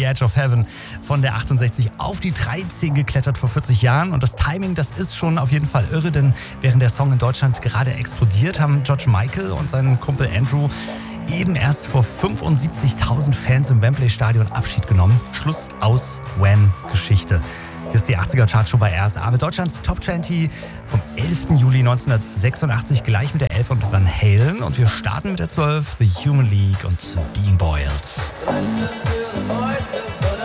Edge of Heaven von der 68 auf die 13 geklettert vor 40 Jahren. Und das Timing, das ist schon auf jeden Fall irre, denn während der Song in Deutschland gerade explodiert, haben George Michael und sein Kumpel Andrew eben erst vor 75.000 Fans im Wembley-Stadion Abschied genommen. Schluss aus Wham-Geschichte. Hier ist die 80er-Chartshow bei RSA mit Deutschlands Top 20 vom 11. Juli 1986, gleich mit der 11 und Van Halen. Und wir starten mit der 12, The Human League und Being Boiled.